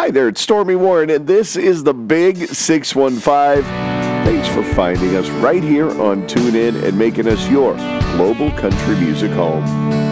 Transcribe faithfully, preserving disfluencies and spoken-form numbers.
Hi there, it's Stormy Warren, and this is the Big six one five. Thanks for finding us right here on TuneIn and making us your global country music home.